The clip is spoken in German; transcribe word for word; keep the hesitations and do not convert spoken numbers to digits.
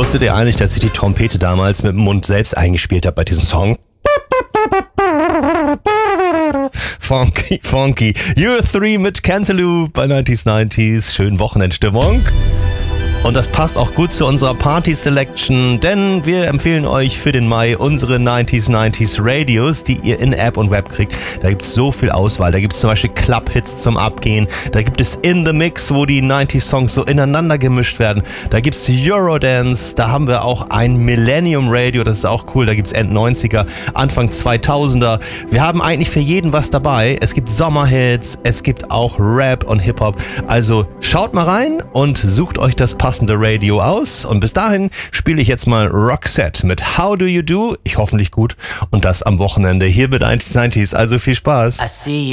Wusstet ihr eigentlich, dass ich die Trompete damals mit dem Mund selbst eingespielt habe bei diesem Song? Funky, funky. You're Three mit Cantaloupe bei neunzig neunzig. Schönen Wochenendstimmung. Und das passt auch gut zu unserer Party-Selection, denn wir empfehlen euch für den Mai unsere neunzig neunzig Radios, die ihr in App und Web kriegt. Da gibt es so viel Auswahl. Da gibt es zum Beispiel Club-Hits zum Abgehen. Da gibt es In the Mix, wo die neunzig Songs so ineinander gemischt werden. Da gibt es Eurodance. Da haben wir auch ein Millennium Radio. Das ist auch cool. Da gibt es End-neunziger, Anfang zweitausender. Wir haben eigentlich für jeden was dabei. Es gibt Sommerhits. Es gibt auch Rap und Hip-Hop. Also schaut mal rein und sucht euch das passende Radio aus. Und bis dahin spiele ich jetzt mal Roxette mit How Do You Do? Ich hoffentlich gut. Und das am Wochenende hier mit neunzig neunzig. Also viel Spaß. I see